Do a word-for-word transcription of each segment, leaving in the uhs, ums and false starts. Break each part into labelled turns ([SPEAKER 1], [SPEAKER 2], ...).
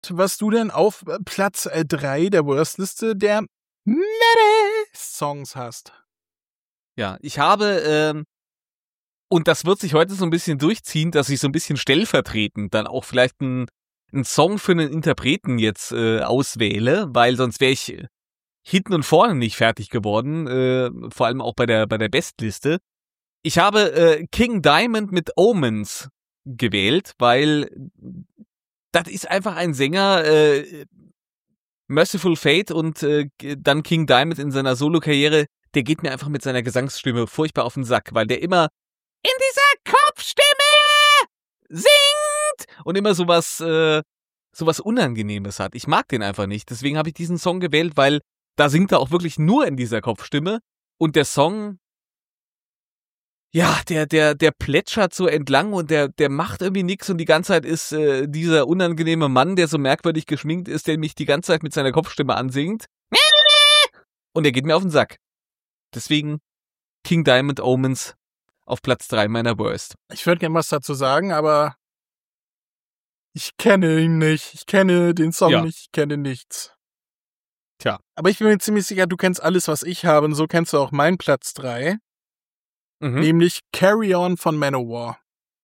[SPEAKER 1] was du denn auf Platz drei der Worst-Liste der Metal-Songs hast.
[SPEAKER 2] Ja, ich habe, ähm, und das wird sich heute so ein bisschen durchziehen, dass ich so ein bisschen stellvertretend dann auch vielleicht einen Song für einen Interpreten jetzt äh, auswähle, weil sonst wäre ich hinten und vorne nicht fertig geworden, äh, vor allem auch bei der bei der Bestliste. Ich habe äh, King Diamond mit Omens gewählt, weil das ist einfach ein Sänger, äh, Merciful Fate und äh, dann King Diamond in seiner Solo-Karriere, der geht mir einfach mit seiner Gesangsstimme furchtbar auf den Sack, weil der immer in dieser Kopfstimme singt und immer sowas, äh, sowas Unangenehmes hat. Ich mag den einfach nicht, deswegen habe ich diesen Song gewählt, weil da singt er auch wirklich nur in dieser Kopfstimme und der Song, ja, der, der, der plätschert so entlang und der, der macht irgendwie nichts und die ganze Zeit ist äh, dieser unangenehme Mann, der so merkwürdig geschminkt ist, der mich die ganze Zeit mit seiner Kopfstimme ansingt. Und der geht mir auf den Sack. Deswegen King Diamond Omens auf Platz drei meiner Worst.
[SPEAKER 1] Ich würde gerne was dazu sagen, aber ich kenne ihn nicht. Ich kenne den Song
[SPEAKER 2] Ja.
[SPEAKER 1] nicht. Ich kenne nichts.
[SPEAKER 2] Tja.
[SPEAKER 1] Aber ich bin mir ziemlich sicher, du kennst alles, was ich habe und so kennst du auch meinen Platz drei.
[SPEAKER 2] Mhm.
[SPEAKER 1] Nämlich Carry On von Manowar.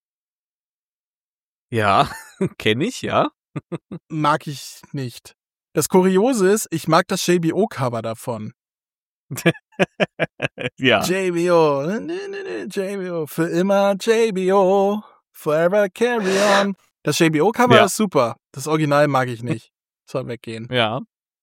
[SPEAKER 2] Ja, kenne ich, ja.
[SPEAKER 1] Mag ich nicht. Das Kuriose ist, ich mag das J B O-Cover davon.
[SPEAKER 2] Ja.
[SPEAKER 1] J B O, ne, ne, ne, J B O, für immer J B O, forever carry on. Das J B O-Cover
[SPEAKER 2] Ja.
[SPEAKER 1] ist super. Das Original mag ich nicht. Soll weggehen.
[SPEAKER 2] Ja.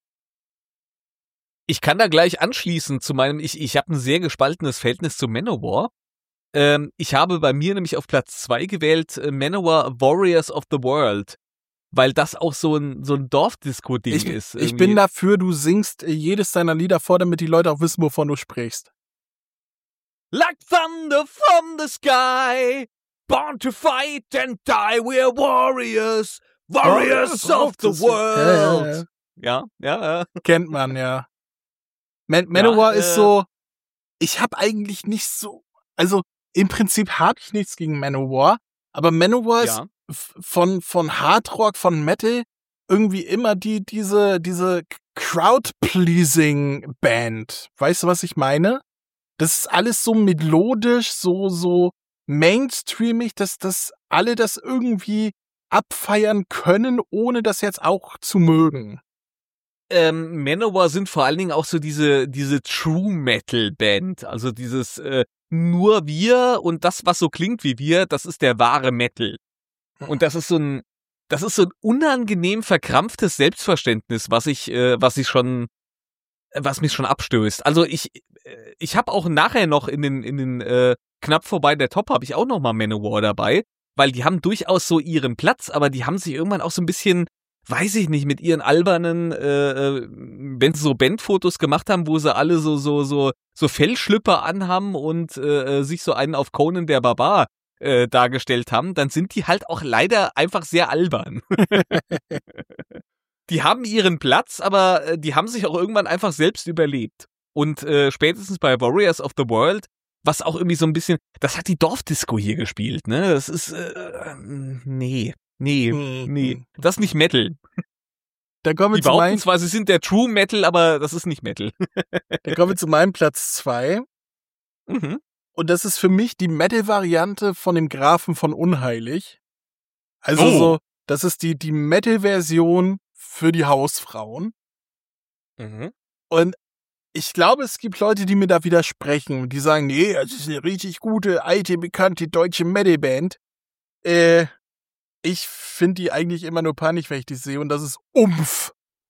[SPEAKER 2] Ich kann da gleich anschließen zu meinem, ich, ich habe ein sehr gespaltenes Verhältnis zu Manowar. Ähm, ich habe bei mir nämlich auf Platz zwei gewählt äh, Manowar Warriors of the World, weil das auch so ein, so ein Dorfdisco-Ding
[SPEAKER 1] Ich,
[SPEAKER 2] ist.
[SPEAKER 1] ich
[SPEAKER 2] irgendwie.
[SPEAKER 1] bin dafür, du singst jedes deiner Lieder vor, damit die Leute auch wissen, wovon du sprichst.
[SPEAKER 2] Like thunder from the sky, born to fight and die, we're warriors, warriors of the world. Ja, ja, ja.
[SPEAKER 1] Kennt man, ja. Man- Manowar
[SPEAKER 2] Ja,
[SPEAKER 1] ist
[SPEAKER 2] äh,
[SPEAKER 1] so, ich habe eigentlich nicht so, also im Prinzip habe ich nichts gegen Manowar, aber Manowar ist
[SPEAKER 2] Ja.
[SPEAKER 1] f- von, von Hardrock, von Metal irgendwie immer die, diese, diese Crowd-Pleasing-Band. Weißt du, was ich meine? Das ist alles so melodisch, so, so mainstreamig, dass, dass alle das irgendwie abfeiern können, ohne das jetzt auch zu mögen.
[SPEAKER 2] Ähm, Manowar sind vor allen Dingen auch so diese, diese True Metal Band, also dieses äh, nur wir und das, was so klingt wie wir, das ist der wahre Metal. Und das ist so ein, das ist so ein unangenehm verkrampftes Selbstverständnis, was ich, äh, was ich schon, was mich schon abstößt. Also ich, äh, ich habe auch nachher noch in den, in den äh, knapp vorbei der Top habe ich auch noch mal Manowar dabei, weil die haben durchaus so ihren Platz, aber die haben sich irgendwann auch so ein bisschen, weiß ich nicht, mit ihren albernen, äh, äh, wenn sie so Bandfotos gemacht haben, wo sie alle so so so so Fellschlüpper anhaben und äh, sich so einen auf Conan der Barbar äh, dargestellt haben, dann sind die halt auch leider einfach sehr albern. Die haben ihren Platz, aber äh, die haben sich auch irgendwann einfach selbst überlebt. Und äh, spätestens bei Warriors of the World, was auch irgendwie so ein bisschen, das hat die Dorfdisco hier gespielt, ne? Das ist, äh, nee, nee, nee, das ist nicht Metal.
[SPEAKER 1] Da kommen wir
[SPEAKER 2] Die
[SPEAKER 1] zu
[SPEAKER 2] behaupten
[SPEAKER 1] meinem,
[SPEAKER 2] zwar, sie sind der True Metal, aber das ist nicht Metal.
[SPEAKER 1] da kommen wir zu meinem Platz zwei.
[SPEAKER 2] Mhm.
[SPEAKER 1] Und das ist für mich die Metal-Variante von dem Grafen von Unheilig. Also
[SPEAKER 2] Oh.
[SPEAKER 1] so, das ist die, die Metal-Version für die Hausfrauen.
[SPEAKER 2] Mhm.
[SPEAKER 1] Und ich glaube, es gibt Leute, die mir da widersprechen. Die sagen, nee, das ist eine richtig gute, alte, bekannte deutsche Metal-Band. Äh, ich finde die eigentlich immer nur peinlich, wenn ich die sehe. Und das ist Umf.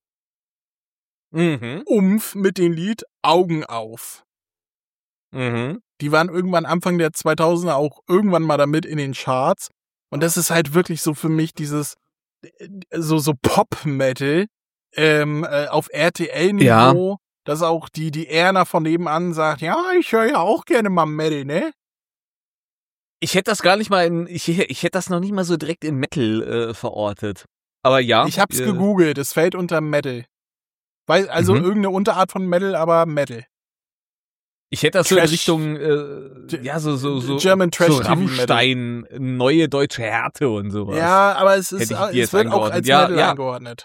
[SPEAKER 2] Mhm.
[SPEAKER 1] Umf mit dem Lied Augen auf.
[SPEAKER 2] Mhm.
[SPEAKER 1] Die waren irgendwann Anfang der zweitausender auch irgendwann mal damit in den Charts. Und das ist halt wirklich so für mich dieses äh, so so Pop-Metal ähm, äh, auf R T L-Niveau, dass auch die die Erna von nebenan sagt, ja, ich höre ja auch gerne mal Metal, ne?
[SPEAKER 2] Ich hätte das gar nicht mal in, ich, ich hätte das noch nicht mal so direkt in Metal äh, verortet. Aber ja.
[SPEAKER 1] Ich hab's
[SPEAKER 2] äh,
[SPEAKER 1] gegoogelt, es fällt unter Metal. Weil, also
[SPEAKER 2] Mhm.
[SPEAKER 1] irgendeine Unterart von Metal, aber Metal.
[SPEAKER 2] Ich hätte das so in
[SPEAKER 1] Trash-
[SPEAKER 2] Richtung, äh, ja, so, so, so,
[SPEAKER 1] German Trash
[SPEAKER 2] so
[SPEAKER 1] T V
[SPEAKER 2] Rammstein, neue deutsche Härte und sowas.
[SPEAKER 1] Ja, aber es ist,
[SPEAKER 2] Hätte ich dir
[SPEAKER 1] es
[SPEAKER 2] jetzt
[SPEAKER 1] wird auch
[SPEAKER 2] eingeordnet.
[SPEAKER 1] als
[SPEAKER 2] Ja,
[SPEAKER 1] Metal
[SPEAKER 2] ja.
[SPEAKER 1] eingeordnet.